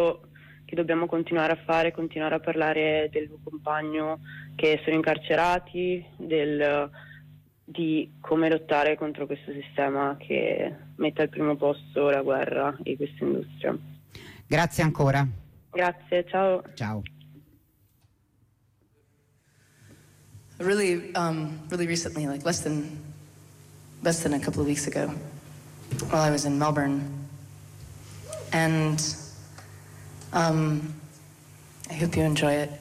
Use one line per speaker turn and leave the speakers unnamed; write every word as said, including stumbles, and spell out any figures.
che dobbiamo continuare a fare, continuare a parlare del tuo compagno che sono incarcerati, del, di come lottare contro questo sistema che mette al primo posto la guerra e questa industria.
Grazie ancora.
Grazie, ciao.
Ciao.
Really, um, really recently, like less than, less than a couple of weeks ago, while I was in Melbourne, and um, I hope you enjoy it.